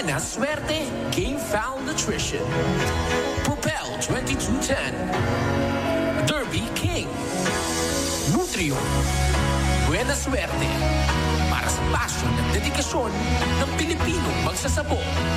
Buena Suerte Game Foul Nutrition. Propel 2210. Derby King. Nutrio. Buena Suerte. Para sa passion at dedikasyon ng Pilipinong magsasabo.